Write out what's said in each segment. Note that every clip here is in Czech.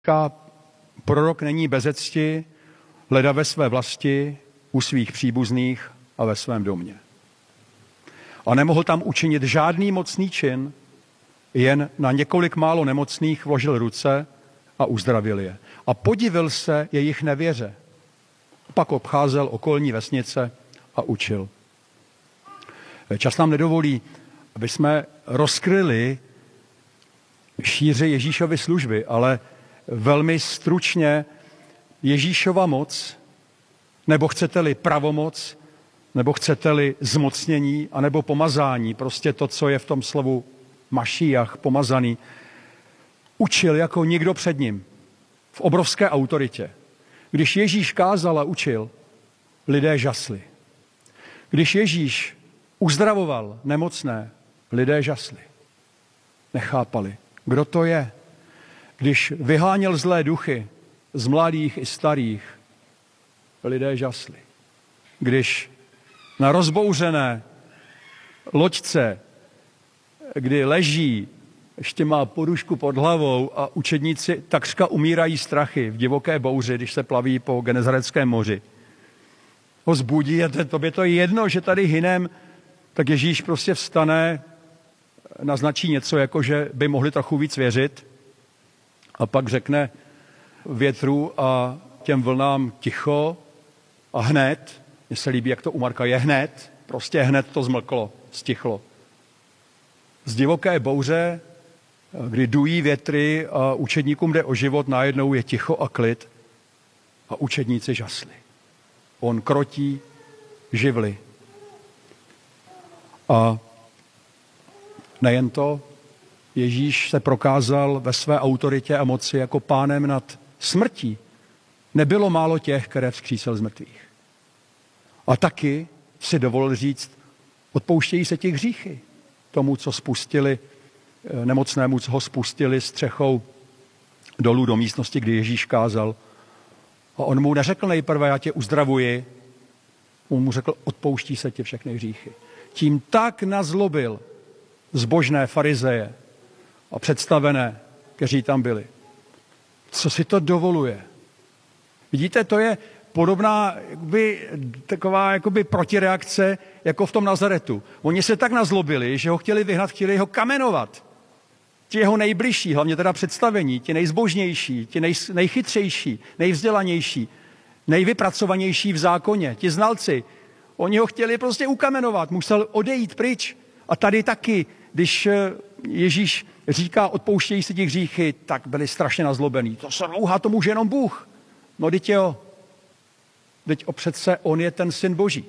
Prorok není bez cti, leda ve své vlasti, u svých příbuzných a ve svém domě. A nemohl tam učinit žádný mocný čin, jen na několik málo nemocných vložil ruce a uzdravil je. A podivil se jejich nevěře. Pak obcházel okolní vesnice a učil. Čas nám nedovolí, aby jsme rozkryli šíři Ježíšovy služby, ale velmi stručně Ježíšova moc, nebo chcete-li pravomoc, nebo chcete-li zmocnění, anebo pomazání, prostě to, co je v tom slovu Mašíjach, pomazaný, učil jako nikdo před ním, v obrovské autoritě. Když Ježíš kázal a učil, lidé žasli. Když Ježíš uzdravoval nemocné, lidé žasli. Nechápali, kdo to je. Když vyháněl zlé duchy z mladých i starých, lidé žasli. Když na rozbouřené loďce, kdy leží, ještě má podušku pod hlavou a učedníci takřka umírají strachy v divoké bouři, když se plaví po Genezareckém moři, ho zbudí a tobě to je jedno, že tady hynem, tak Ježíš prostě vstane, naznačí něco, jako že by mohli trochu víc věřit a pak řekne větru a těm vlnám ticho a hned, mně se líbí, jak to u Marka je hned, prostě hned to zmlklo, stichlo. Z divoké bouře, kdy dují větry a učedníkům jde o život, najednou je ticho a klid a učedníci žasli. On krotí živly. A nejen to, Ježíš se prokázal ve své autoritě a moci jako pánem nad smrtí. Nebylo málo těch, které vzkřísil z mrtvých. A taky si dovolil říct, odpouštějí se ti hříchy. Tomu, co spustili, nemocnému, co ho spustili střechou dolů do místnosti, kdy Ježíš kázal. A on mu neřekl nejprve, já tě uzdravuji. On mu řekl, odpouští se ti všechny hříchy. Tím tak nazlobil zbožné farizeje a představené, kteří tam byli. Co si to dovoluje? Vidíte, to je podobná taková protireakce jako v tom Nazaretu. Oni se tak nazlobili, že ho chtěli vyhnat, chtěli ho kamenovat. Ti jeho nejbližší, hlavně teda představení, ti nejzbožnější, ti nejchytřejší, nejvzdělanější, nejvypracovanější v zákoně, ti znalci, oni ho chtěli prostě ukamenovat, musel odejít pryč. A tady taky, když Ježíš říká, odpouštějí se ti hříchy, tak byli strašně nazlobení. To se rouhá, to může jenom Bůh. No teď přece on je ten syn Boží.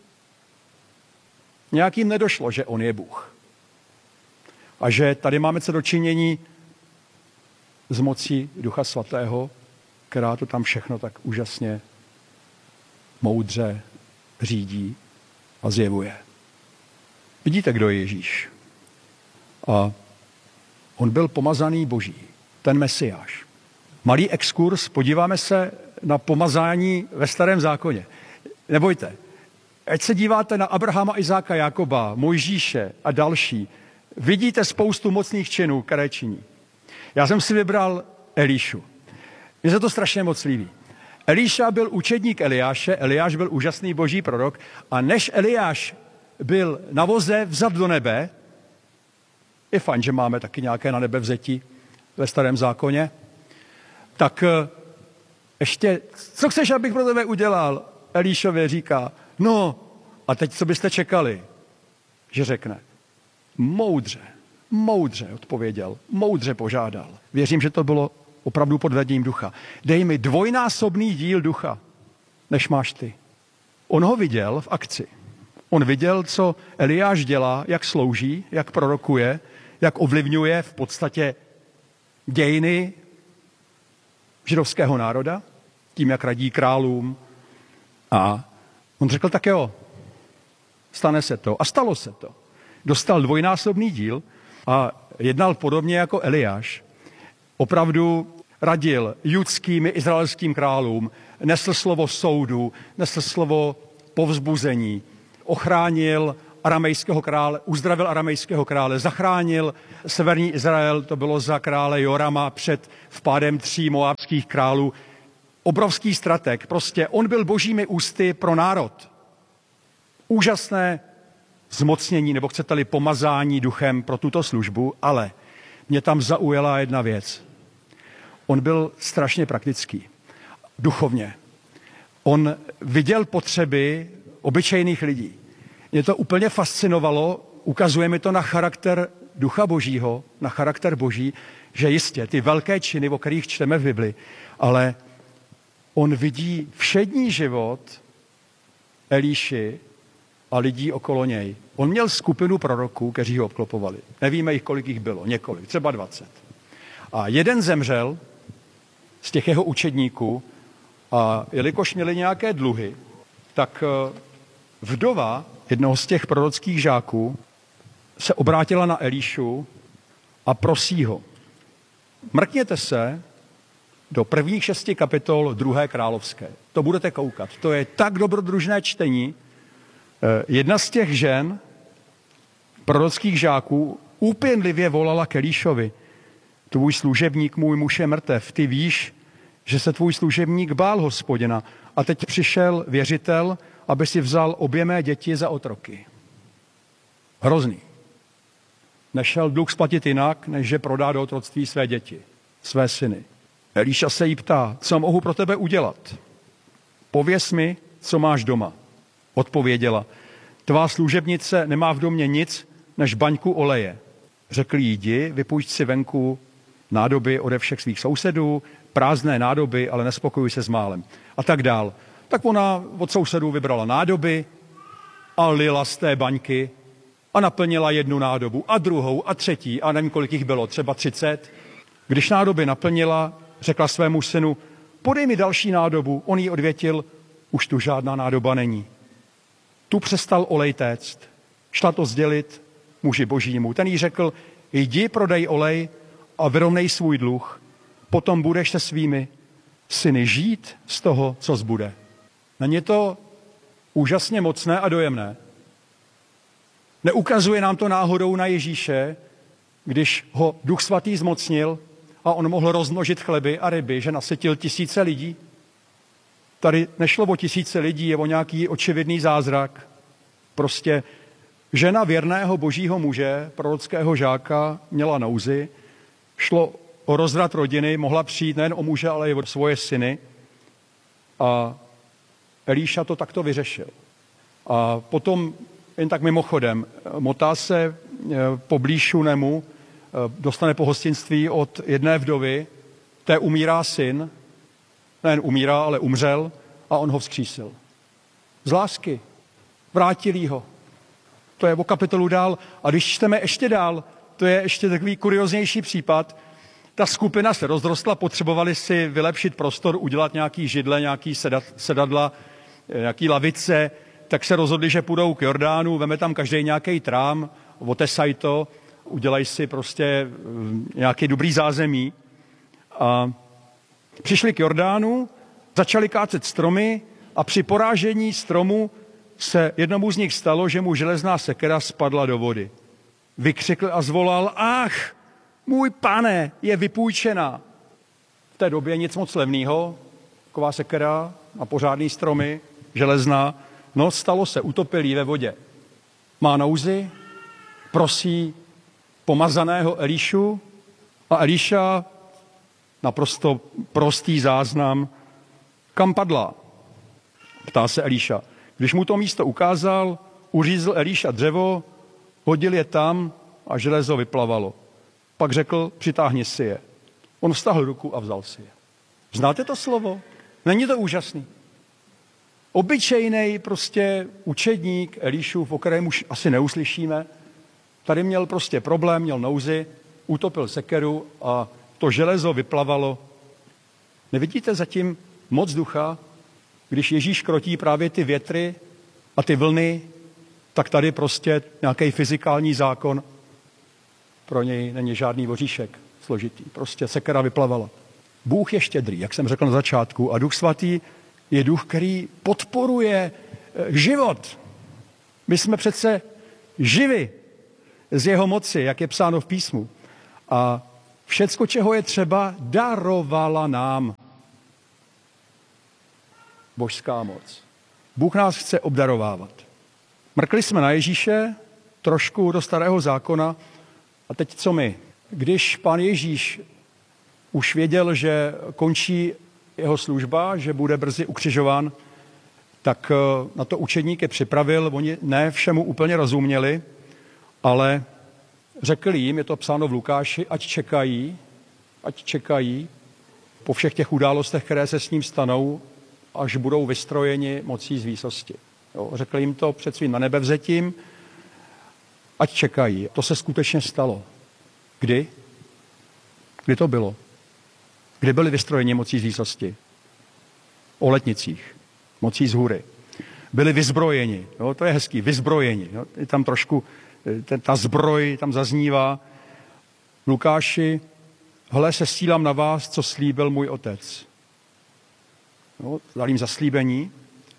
Nějak jim nedošlo, že on je Bůh. A že tady máme co dočinění s mocí Ducha Svatého, která to tam všechno tak úžasně moudře řídí a zjevuje. Vidíte, kdo je Ježíš? A on byl pomazaný Boží, ten Mesiáš. Malý exkurs, podíváme se na pomazání ve Starém zákoně. Nebojte, ať se díváte na Abrahama, Izáka, Jakoba, Mojžíše a další, vidíte spoustu mocných činů, které činí. Já jsem si vybral Elišu. Mně se to strašně moc líbí. Eliša byl učedník Eliáše, Eliáš byl úžasný boží prorok a než Eliáš byl na voze vzat do nebe, je fajn, že máme taky nějaké na nebe vzetí ve Starém zákoně, tak ještě, co chceš, abych pro tebe udělal? Elišově říká, no, a teď co byste čekali? Že řekne, moudře odpověděl, moudře požádal. Věřím, že to bylo opravdu pod vedením ducha. Dej mi dvojnásobný díl ducha, než máš ty. On ho viděl v akci. On viděl, co Eliáš dělá, jak slouží, jak prorokuje, jak ovlivňuje v podstatě dějiny židovského národa, tím, jak radí králům. A on řekl, tak jo, stane se to. A stalo se to. Dostal dvojnásobný díl a jednal podobně jako Eliáš. Opravdu radil judským, izraelským králům, nesl slovo soudu, nesl slovo povzbuzení, ochránil aramejského krále, uzdravil aramejského krále, zachránil severní Izrael, to bylo za krále Jorama před vpádem 3 moábských králů. Obrovský strateg, prostě on byl božími ústy pro národ. Úžasné zmocnění, nebo chcete-li pomazání duchem pro tuto službu, ale mě tam zaujala jedna věc. On byl strašně praktický, duchovně. On viděl potřeby obyčejných lidí. Mě to úplně fascinovalo, ukazuje mi to na charakter Ducha Božího, na charakter Boží, že jistě ty velké činy, o kterých čteme v Bibli, ale on vidí všední život Elíši a lidí okolo něj. On měl skupinu proroků, kteří ho obklopovali. Nevíme jich, kolik jich bylo, několik, třeba 20. A jeden zemřel z těch jeho učedníků a jelikož měli nějaké dluhy, tak vdova jednoho z těch prorockých žáků se obrátila na Elíšu a prosí ho. Mrkněte se do prvních 6 kapitol 2. královské. To budete koukat. To je tak dobrodružné čtení. Jedna z těch žen, prorockých žáků, úpěnlivě volala k Elíšovi. Tvůj služebník, můj muž je mrtev. Ty víš, že se tvůj služebník bál Hospodina. A teď přišel věřitel, aby si vzal obě mé děti za otroky. Hrozný. Nešel dluh splatit jinak, než že prodá do otroctví své děti, své syny. Elíša se jí ptá, co mohu pro tebe udělat? Pověz mi, co máš doma. Odpověděla, tvá služebnice nemá v domě nic, než baňku oleje. Řekl jí, jdi, vypůjč si venku nádoby ode všech svých sousedů, prázdné nádoby, ale nespokojuj se s málem. A tak dál. Tak ona od sousedů vybrala nádoby a lila z té baňky a naplnila 1 nádobu a 2. a 3. a nevím, kolik jich bylo, třeba 30. Když nádoby naplnila, řekla svému synu, podej mi další nádobu. On jí odvětil, už tu žádná nádoba není. Tu přestal olej téct. Šla to sdělit muži božímu. Ten jí řekl, jdi, prodej olej a vyrovnej svůj dluh. Potom budeš se svými syny žít z toho, co zbude. Není to úžasně mocné a dojemné? Neukazuje nám to náhodou na Ježíše, když ho Duch Svatý zmocnil a on mohl rozmnožit chleby a ryby, že nasytil 1000 lidí? Tady nešlo o 1000 lidí, je o nějaký očividný zázrak. Prostě žena věrného božího muže, prorockého žáka, měla nouzi, šlo o rozvrat rodiny, mohla přijít nejen o muže, ale i o svoje syny. A Elíša to takto vyřešil. A potom, jen tak mimochodem, motá se poblíž Šunemu, dostane pohostinství od jedné vdovy, té umírá syn, nejen umírá, ale umřel a on ho vzkřísil. Z lásky. Vrátil jí ho. To je o kapitolu dál. A když čteme ještě dál, to je ještě takový kurioznější případ. Ta skupina se rozrostla, potřebovali si vylepšit prostor, udělat nějaký židle, nějaký sedadla, nějaký lavice, tak se rozhodli, že půjdou k Jordánu, veme tam každý nějaký trám, otesají to, udělají si prostě nějaký dobrý zázemí. A přišli k Jordánu, začali kácet stromy a při porážení stromu se jednomu z nich stalo, že mu železná sekera spadla do vody. Vykřikl a zvolal, ach, můj pane, je vypůjčená. V té době nic moc levného, taková sekera a pořádný stromy, železná. No, stalo se, utopil jí ve vodě. Má nouzi, prosí pomazaného Elíšu a Elíša, naprosto prostý záznam, kam padla? Ptá se Elíša. Když mu to místo ukázal, uřízl Elíša dřevo, hodil je tam a železo vyplavalo. Pak řekl, přitáhni si je. On vztahl ruku a vzal si je. Znáte to slovo? Není to úžasný? Obyčejnej prostě učedník Elíšův, o kterém už asi neuslyšíme, tady měl prostě problém, měl nouzi, utopil sekeru a to železo vyplavalo. Nevidíte zatím moc ducha, když Ježíš krotí právě ty větry a ty vlny, tak tady prostě nějaký fyzikální zákon, pro něj není žádný voříšek složitý. Prostě sekera vyplavala. Bůh je štědrý, jak jsem řekl na začátku, a Duch Svatý je duch, který podporuje život. My jsme přece živy z jeho moci, jak je psáno v písmu. A všecko, čeho je třeba, darovala nám božská moc. Bůh nás chce obdarovávat. Mrkli jsme na Ježíše, trošku do Starého zákona, a teď co my? Když pán Ježíš už věděl, že končí jeho služba, že bude brzy ukřižován, tak na to učedníky připravil. Oni ne všemu úplně rozuměli, ale řekl jim, je to psáno v Lukáši, ať čekají po všech těch událostech, které se s ním stanou, až budou vystrojeni mocí z výsosti. Jo, řekl jim to před svým nanebevzetím, ať čekají. To se skutečně stalo. Kdy? Kdy to bylo? Kdy byli vystrojeni mocí z výsosti? O letnicích, mocí z hůry. Byli vyzbrojeni, jo, to je hezký, vyzbrojeni. Jo, je tam trošku, ta zbroj tam zaznívá. Lukáši, hle, sesílám na vás, co slíbil můj otec. Jo, dal jim zaslíbení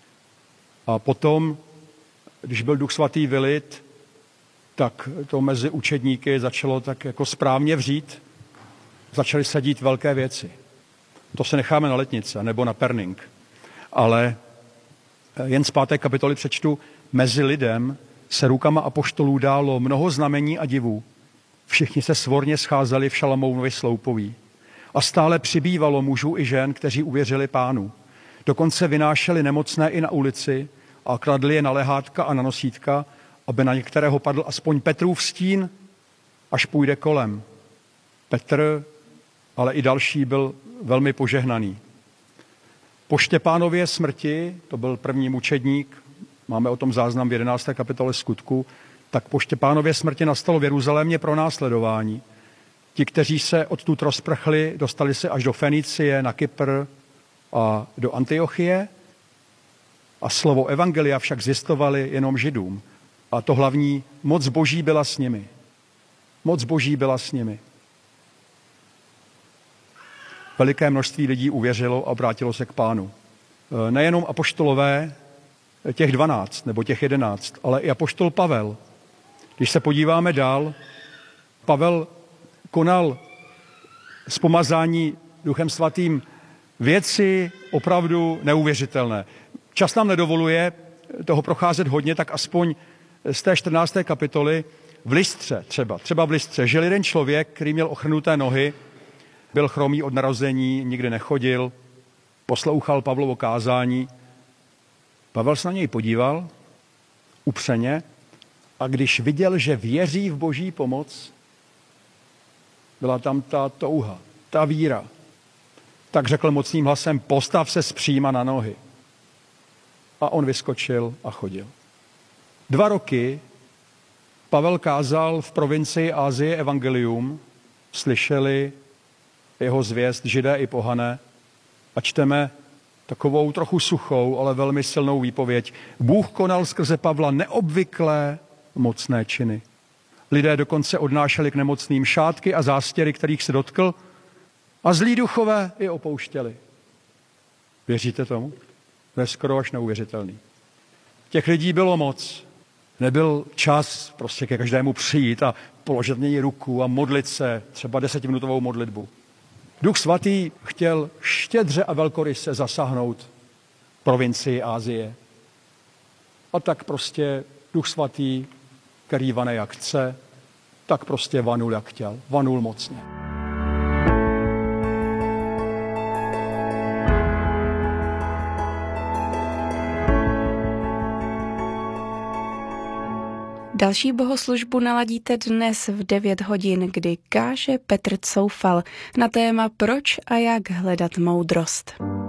a potom, když byl Duch svatý vylit, tak to mezi učedníky začalo tak jako správně vřít. Začaly se dít velké věci. To se necháme na letnice nebo na perning. Ale jen z 5. kapitoly přečtu, mezi lidem se rukama apoštolů dálo mnoho znamení a divů. Všichni se svorně scházeli v Šalamounovi sloupoví. A stále přibývalo mužů i žen, kteří uvěřili Pánu. Dokonce vynášeli nemocné i na ulici a kladli je na lehátka a na nosítka, aby na některého padl aspoň Petrův stín, až půjde kolem. Petr, ale i další, byl velmi požehnaný. Po Štěpánově smrti, to byl první mučedník, máme o tom záznam v 11. kapitole Skutku, tak po Štěpánově smrti nastalo v Jeruzalémě pronásledování. Ti, kteří se odtud rozprchli, dostali se až do Fenicie, na Kypr a do Antiochie a slovo evangelia však zjistovali jenom Židům. A to hlavní, moc Boží byla s nimi. Moc Boží byla s nimi. Veliké množství lidí uvěřilo a obrátilo se k Pánu. Nejenom apoštolové, těch 12 nebo těch 11, ale i apoštol Pavel. Když se podíváme dál, Pavel konal z pomazání Duchem svatým věci opravdu neuvěřitelné. Čas nám nedovoluje toho procházet hodně, tak aspoň z té 14. kapitoly v Lystře třeba v Lystře, žil jeden člověk, který měl ochrnuté nohy, byl chromý od narození, nikdy nechodil, poslouchal Pavlovo kázání. Pavel se na něj podíval upřeně a když viděl, že věří v Boží pomoc, byla tam ta touha, ta víra, tak řekl mocným hlasem, postav se zpříma na nohy. A on vyskočil a chodil. 2 roky Pavel kázal v provincii Asie evangelium, slyšeli jeho zvěst Židé i pohané a čteme takovou trochu suchou, ale velmi silnou výpověď. Bůh konal skrze Pavla neobvyklé mocné činy. Lidé dokonce odnášeli k nemocným šátky a zástěry, kterých se dotkl, a zlí duchové je opouštěli. Věříte tomu? To je skoro až neuvěřitelný. Těch lidí bylo moc. Nebyl čas prostě ke každému přijít a položit něj ruku a modlit se, třeba 10minutovou modlitbu. Duch svatý chtěl štědře a velkoryse zasáhnout provincii Asie. A tak prostě Duch svatý, který vane jak chce, tak prostě vanul jak chtěl. Vanul mocně. Další bohoslužbu naladíte dnes v 9 hodin, kdy káže Petr Coufal na téma Proč a jak hledat moudrost.